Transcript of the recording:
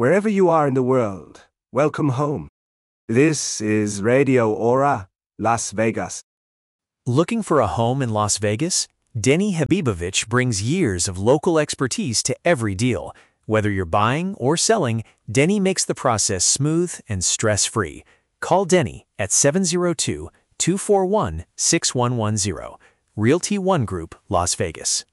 Wherever you are in the world, welcome home. This is Radio Aura, Las Vegas. Looking for a home in Las Vegas? Denny Habibovich brings years of local expertise to every deal. Whether you're buying or selling, Denny makes the process smooth and stress-free. Call Denny at 702-241-6110. Realty One Group, Las Vegas.